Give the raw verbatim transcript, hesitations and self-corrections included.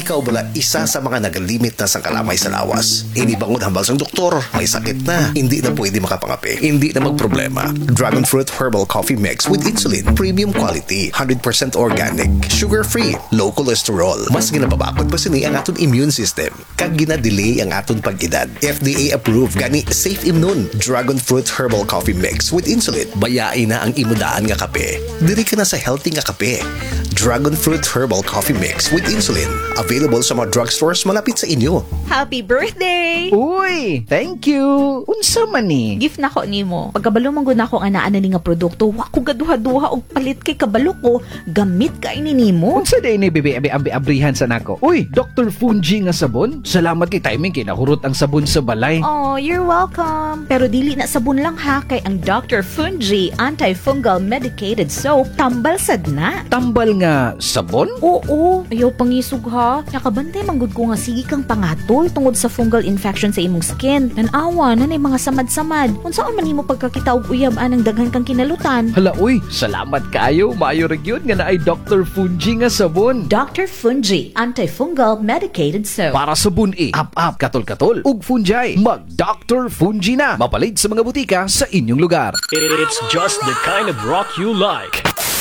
ikaw bala isa sa mga nagalimit na sa kalamay sa lawas. Inibangod hambal sang doktor, may sakit na, hindi na pwede makapangapi, hindi na magproblema. Dragon Fruit Herbal Coffee Mix with Insulin, premium quality, one hundred percent organic, sugar-free, low cholesterol. Mas ginababakod pa sini ang aton immune system. Kag gina-delay ang aton pag-edad. F D A approved gani Safe Immune. Dragon Fruit Herbal Coffee Mix with Insulin. Bayain na ang imudaan nga kape. Diri ka na sa healthy nga kape. Dragon Fruit Herbal Coffee Mix with Insulin. Available sa mga drugstores malapit sa inyo. Happy birthday! Uy, thank you. Unsa man ni? Gift na ko nimo. Pagkabalo man gud nako nga naa na ni nga produkto, wa ko gaduha-duha og palit kay kabalo ko, gamit ka ini nimo. Unsa day ni bebe abi abi abrihan sa nako? Uy, Doctor Fungi nga sabon. Salamat kay timing kay nahurot ang sabon sa balay. Oh, you're welcome. Pero dili na sabon lang ha, kay ang Doctor Fungi Antifungal Medicated Soap tambal sad na. Tambal nga sabon? Oo, ayaw pangisog ha. Nakabantay manggod ko nga sige kang pangatol tungod sa fungal infection sa imong skin. Nanawa na na mga samad-samad. Unsaon man nimo pagkakita og uyab anang daghan kang kinalutan. Hala uy, salamat kayo. Maayo ra gyud nga naay Doctor Fungi nga sabon. Doctor Fungi Antifungal Medicated Soap. Para sa bun-i, up-up, katol-katol, ug fungi. Mag Doctor Fungi na. Mapalit sa mga butika sa inyong lugar. It's just the kind of rock you like.